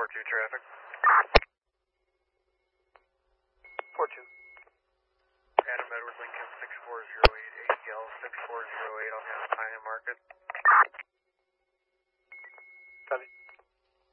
4-2 traffic. 4-2. Adam Edward Lincoln 6408 ATL 6408 on the Pioneer Market.